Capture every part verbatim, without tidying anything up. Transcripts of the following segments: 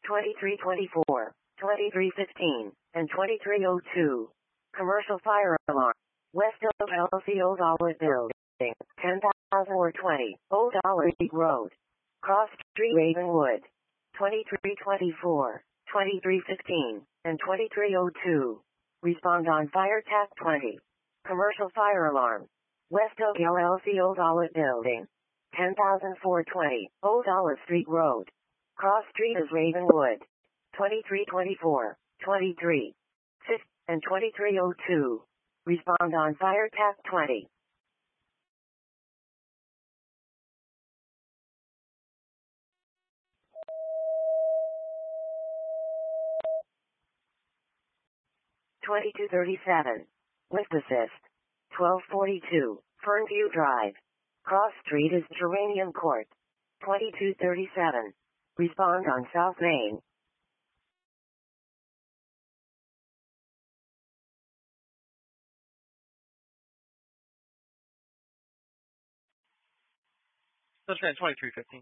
twenty-three twenty-four, twenty-three fifteen, and twenty-three oh two. Commercial fire alarm. West of L C O's Olive Building, ten thousand or twenty, Old Olive Road. Cross Street, Ravenwood. twenty-three twenty-four, twenty-three fifteen, and twenty-three oh two. Respond on fire tap twenty. Commercial fire alarm. West Oak L L C Old Olive Building, ten thousand four twenty, Old Olive Street Road. Cross Street is Ravenwood. twenty-three twenty-four, twenty-three fifty, and twenty-three oh two. Respond on fire tap twenty. twenty-two thirty-seven. Lift assist. twelve forty-two. Fernview Drive. Cross Street is Geranium Court. twenty-two thirty-seven. Respond on South Main. Sunshine twenty-three fifteen.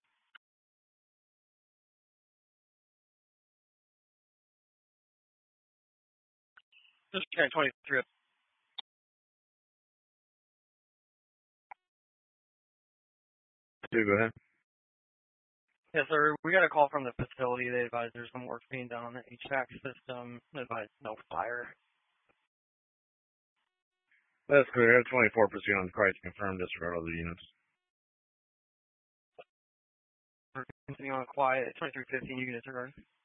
Sunshine twenty-three. Do go ahead. Yes, sir. We got a call from the facility. They advised there's some work being done on the H V A C system. They advised no fire. That's clear. twenty-four percent on the price confirmed. Disregard all the units. We're continuing on quiet. twenty-three fifteen, you can disregard.